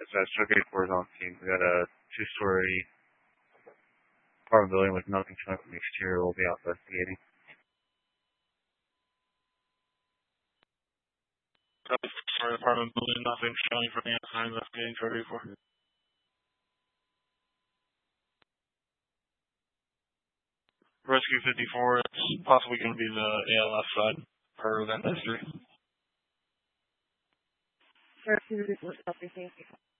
It's that Stroke 84 is on scene. We got a 2-story apartment building with nothing showing from the exterior. We'll be out investigating. For apartment building, nothing showing from the outside, investigating Stroke 84. Rescue 54, it's possibly going to be the ALF side per event history. Rescue 54, copy, thank you.